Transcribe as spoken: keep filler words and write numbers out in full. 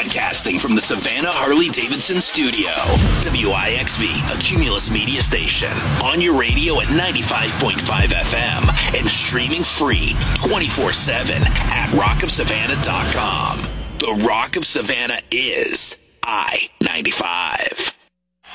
Broadcasting from the Savannah Harley-Davidson studio. W I X V, a Cumulus media station. On your radio at ninety-five point five F M and streaming free twenty-four seven at rock of savannah dot com. The Rock of Savannah is I ninety-five.